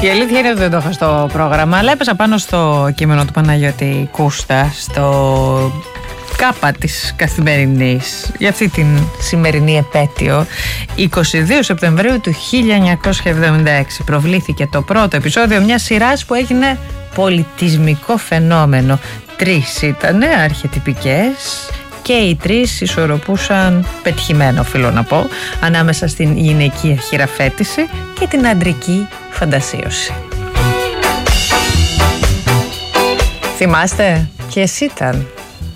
Η αλήθεια είναι ότι δεν το είχα στο πρόγραμμα, αλλά έπεσα πάνω στο κείμενο του Παναγιώτη Κούστα, στο κάπα της Καθημερινής, για αυτή την σημερινή επέτειο. 22 Σεπτεμβρίου του 1976 προβλήθηκε το πρώτο επεισόδιο μιας σειράς που έγινε πολιτισμικό φαινόμενο. 3 ήτανε αρχετυπικές και οι 3 ισορροπούσαν πετυχημένο, οφείλω να πω, ανάμεσα στην γυναικεία χειραφέτηση και την αντρική φαντασίωση. Θυμάστε? Ποιες ήταν?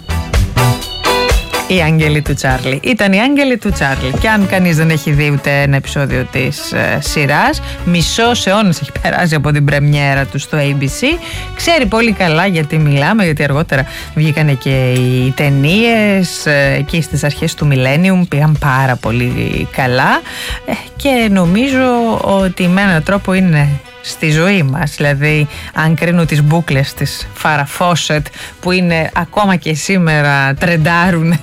Οι Άγγελοι του Τσάρλι. Ήταν οι Άγγελοι του Τσάρλι. Και αν κανείς δεν έχει δει ούτε ένα επεισόδιο της σειράς, μισός αιώνας έχει περάσει από την πρεμιέρα του στο ABC, ξέρει πολύ καλά γιατί μιλάμε, γιατί αργότερα βγήκανε και οι ταινίες εκεί στις αρχές του Millennium, πήγαν πάρα πολύ καλά και νομίζω ότι με έναν τρόπο είναι στη ζωή μας. Δηλαδή, αν κρίνω τις μπούκλες της Farrah Fawcett που είναι ακόμα και σήμερα τρεντάρουν,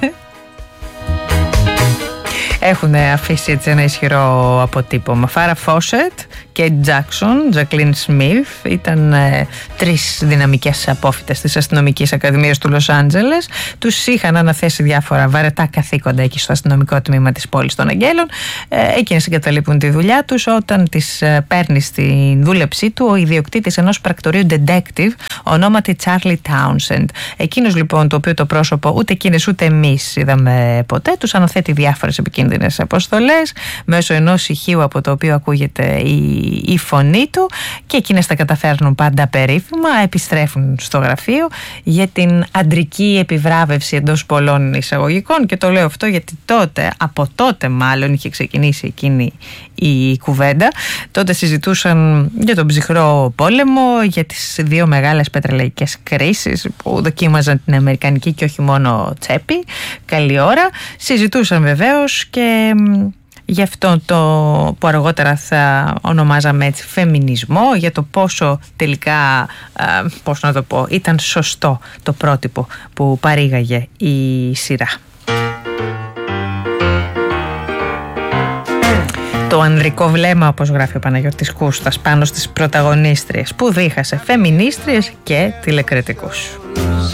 έχουν αφήσει έτσι ένα ισχυρό αποτύπωμα. Farrah Fawcett, Kate Jackson, Jacqueline Smith ήταν 3 δυναμικές απόφοιτες της Αστυνομικής Ακαδημίας του Λος Άντζελες. Τους είχαν αναθέσει διάφορα βαρετά καθήκοντα εκεί στο αστυνομικό τμήμα της πόλης των Αγγέλων. Εκείνες εγκαταλείπουν τη δουλειά τους όταν τις παίρνει στη δούλεψή του ο ιδιοκτήτης ενός πρακτορείου detective ονόματι Charlie Townsend. Εκείνος λοιπόν, το οποίο το πρόσωπο ούτε εκείνες ούτε εμείς είδαμε ποτέ, τους αναθέτει διάφορες επικίνδυνες αποστολές μέσω ενός ηχείου από το οποίο ακούγεται η φωνή του και εκείνες τα καταφέρνουν πάντα περίφημα, επιστρέφουν στο γραφείο για την αντρική επιβράβευση εντός πολλών εισαγωγικών. Και το λέω αυτό γιατί από τότε μάλλον είχε ξεκινήσει εκείνη η κουβέντα. Τότε συζητούσαν για τον ψυχρό πόλεμο, για τις 2 μεγάλες πετρελαϊκές κρίσεις που δοκίμαζαν την αμερικανική και όχι μόνο τσέπη. Καλή ώρα. Συζητούσαν βεβαίως και γι' αυτό το που αργότερα θα ονομάζαμε έτσι φεμινισμό, για το πόσο τελικά, πώς να το πω, ήταν σωστό το πρότυπο που παρήγαγε η σειρά. Το ανδρικό βλέμμα, όπως γράφει ο Παναγιώτης Κούστας, πάνω στις πρωταγωνίστριες που δίχασε φεμινίστριες και τηλεκριτικούς.